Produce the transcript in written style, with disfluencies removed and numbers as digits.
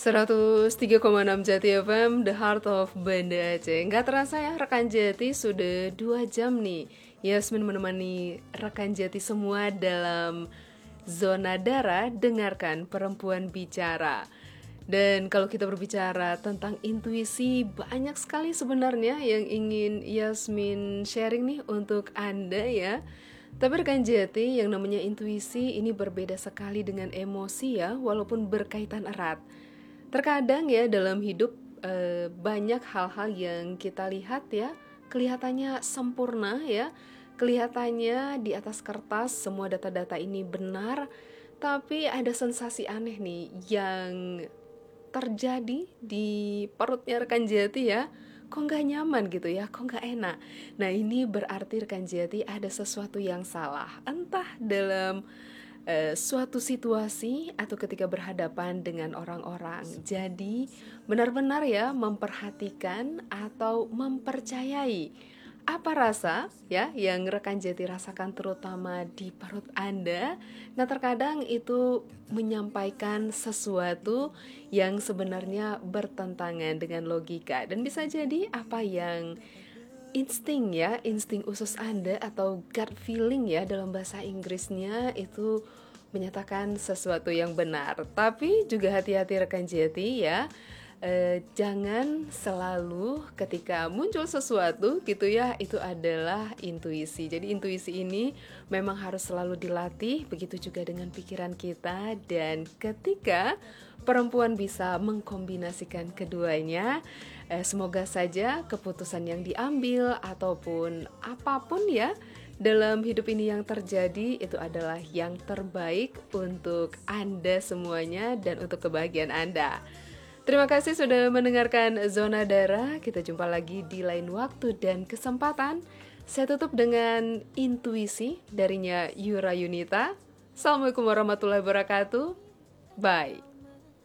103,6 Jati FM, The Heart of Banda Aceh. Nggak terasa ya, rekan Jati sudah 2 jam nih Yasmin menemani rekan Jati semua dalam Zona Dara Dengarkan Perempuan Bicara. Dan kalau kita berbicara tentang intuisi, banyak sekali sebenarnya yang ingin Yasmin sharing nih untuk Anda ya. Tapi rekan Jati, yang namanya intuisi ini berbeda sekali dengan emosi ya, walaupun berkaitan erat. Terkadang ya dalam hidup banyak hal-hal yang kita lihat ya, kelihatannya sempurna ya, kelihatannya di atas kertas semua data-data ini benar, tapi ada sensasi aneh nih yang terjadi di perutnya rekan Jati ya. Kok nggak nyaman gitu ya, kok nggak enak. Nah ini berarti rekan Jati ada sesuatu yang salah, entah dalam suatu situasi atau ketika berhadapan dengan orang-orang. Jadi benar-benar ya memperhatikan atau mempercayai apa rasa ya yang rekan Jati rasakan terutama di perut Anda. Nah terkadang itu menyampaikan sesuatu yang sebenarnya bertentangan dengan logika, dan bisa jadi apa yang insting ya, insting usus Anda atau gut feeling ya dalam bahasa Inggrisnya itu menyatakan sesuatu yang benar. Tapi juga hati-hati rekan Jati ya, jangan selalu ketika muncul sesuatu gitu ya, itu adalah intuisi. Jadi intuisi ini memang harus selalu dilatih, begitu juga dengan pikiran kita. Dan ketika perempuan bisa mengkombinasikan keduanya, semoga saja keputusan yang diambil ataupun apapun ya dalam hidup ini yang terjadi itu adalah yang terbaik untuk Anda semuanya dan untuk kebahagiaan Anda. Terima kasih sudah mendengarkan Zona Dara. Kita jumpa lagi di lain waktu dan kesempatan. Saya tutup dengan intuisi darinya Yura Yunita. Assalamualaikum warahmatullahi wabarakatuh. Bye.